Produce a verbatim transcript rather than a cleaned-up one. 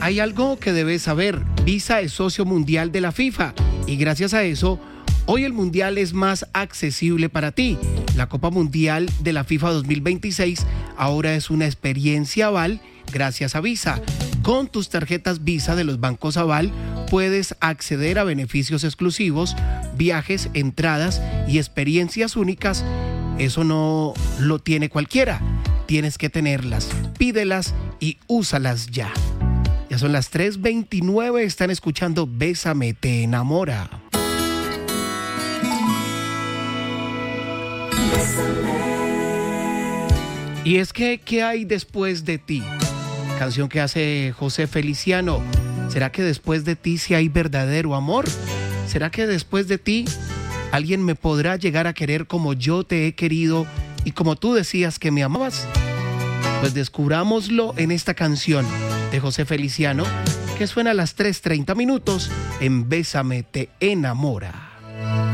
Hay algo que debes saber. Visa es socio mundial de la FIFA y gracias a eso, hoy el mundial es más accesible para ti. La Copa Mundial de la FIFA dos mil veintiséis ahora es una experiencia Aval gracias a Visa. Con tus tarjetas Visa de los bancos Aval puedes acceder a beneficios exclusivos, viajes, entradas y experiencias únicas. Eso no lo tiene cualquiera. Tienes que tenerlas. Pídelas y úsalas ya. Ya son las tres veintinueve. Están escuchando Bésame, te enamora. Y es que, ¿qué hay después de ti? Canción que hace José Feliciano. ¿Será que después de ti sí hay verdadero amor? ¿Será que después de ti alguien me podrá llegar a querer como yo te he querido y como tú decías que me amabas? Pues descubrámoslo en esta canción de José Feliciano que suena a las tres treinta minutos en Bésame, te enamora.